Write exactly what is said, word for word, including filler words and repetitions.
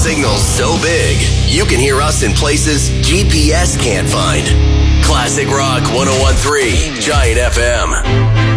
signal's so big, you can hear us in places G P S can't find. Classic Rock one oh one point three, Giant F M.